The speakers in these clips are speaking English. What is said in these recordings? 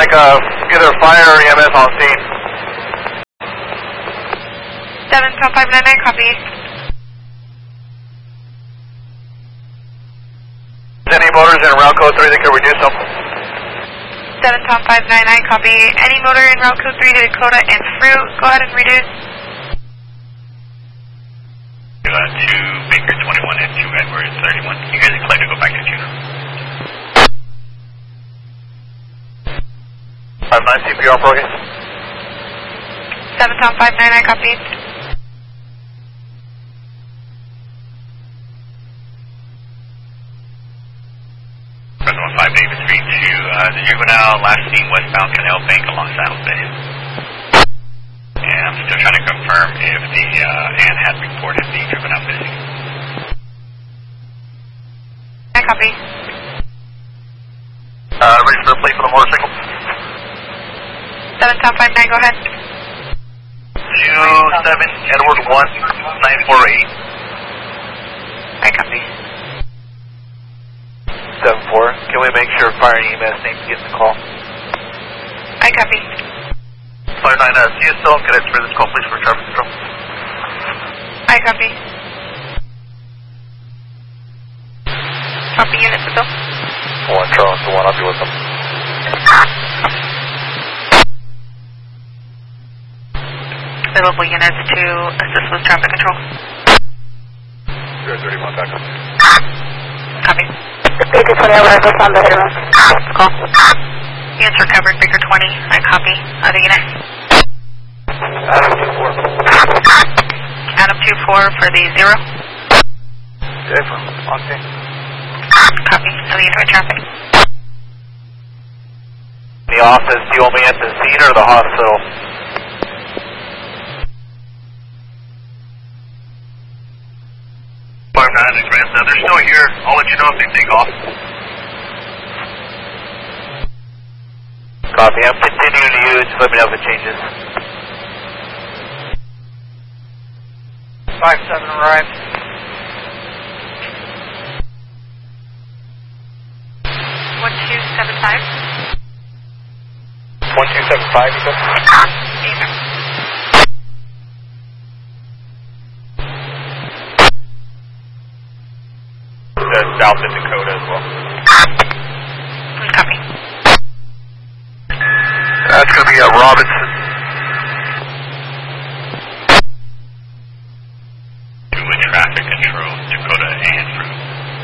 like either fire or EMS on scene. 7-599, copy. Any motors in route code 3 that could reduce them? 7-599, copy. Any motor in route code 3 to Dakota and Fruit, go ahead and reduce. 2 Baker 21 and 2 Edward 31. You guys are clear to go back to Juno. 59 CPR program. 7-599, copy. President 5 David Street to the Juvenile, last seen westbound Canal Bank along Saddle Bay. And I'm still trying to confirm if the Ann had reported the Juvenile missing. I copy. Ready for the plate for the motorcycle. 7-599, go ahead. 27 Edward 1948. I copy. 74. Can we make sure fire and EMS name to get the call? I copy. 59, CSL, can I transfer this call please for traffic control? I copy. Copy unit to Bill. 1 Charles, 1, I'll be with them. Available units to assist with traffic control. 031, back up. Copy. Baker 20, I will respond to everyone. Call. Units recovered, Baker 20. I copy. Other unit. Adam 24. Adam 24 for the 0. Okay, from Octane. Copy. Other unit traffic. The office, do you want me at the scene or the hospital? They're still here. I'll let you know if they take off. Copy. I'm continuing to use. Let me know if it changes. 57 arrived. 1275. 1275, you said? Either. South in Dakota as well. Copy. That's going to be Robinson. 2 with traffic control, Dakota and Fruit.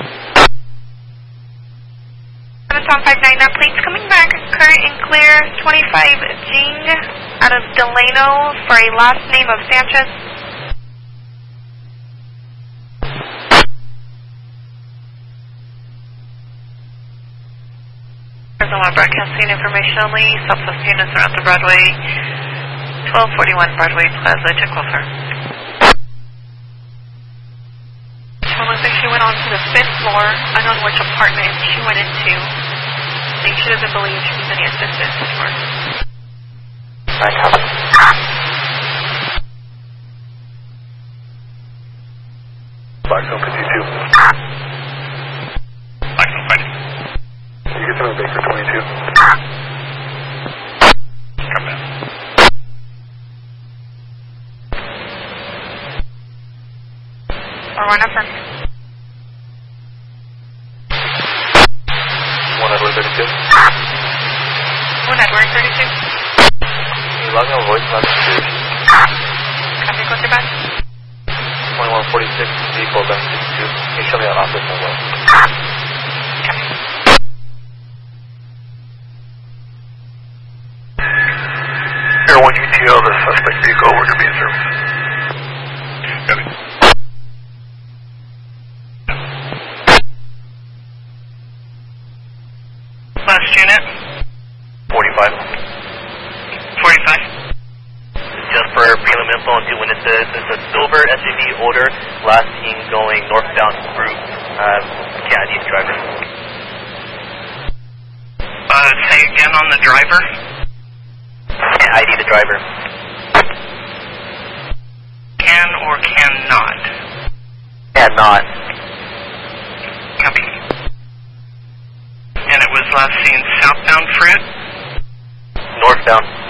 7-599, plates coming back, current and clear, 25 Jing out of Delano for a last name of Sanchez. Present broadcasting information only, Southwest units are at the Broadway, 1241 Broadway Plaza, check welfare. Well, looks like she went on to the 5th floor. I don't know which apartment she went into. I think she doesn't believe she needs any assistance anymore. I copy. Blackstone 52. Blackstone fighting. You get some Baker 22. Come down. Or one upper. 1 Edward 32. 1 Edward 32. You log no voice, not security. Copy, go to back. 2146, vehicle 762. Can you show me on office as well? Here, 1 UTL, the suspect vehicle, we're going to be in service. Copy. Last unit. 45. 45. Just for prelim info on 2 witnesses, it's a silver SUV order, last seen going northbound Fruit, can't ID the driver. Say again on the driver. Can't ID the driver. Can or cannot. Cannot. Copy. And it was last seen southbound Fruit? northbound.